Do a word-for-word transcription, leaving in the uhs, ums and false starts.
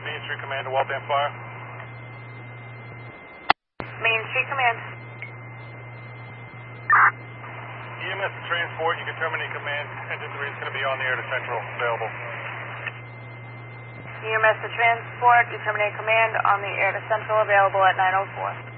Main Street Command to Waltham Fire. Main Street Command. E M S to transport, you can terminate command. Engine three is going to be on the air to Central, available. E M S to transport, you terminate command on the air to Central, available at nine oh four.